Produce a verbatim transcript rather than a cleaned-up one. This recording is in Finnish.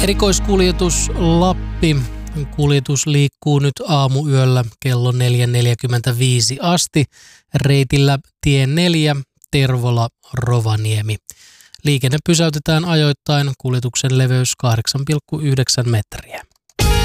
Erikoiskuljetus Lappi. Kuljetus liikkuu nyt aamuyöllä kello neljä neljäkymmentäviisi asti reitillä tie neljä Tervola Rovaniemi. Liikenne pysäytetään ajoittain, kuljetuksen leveys kahdeksan pilkku yhdeksän metriä.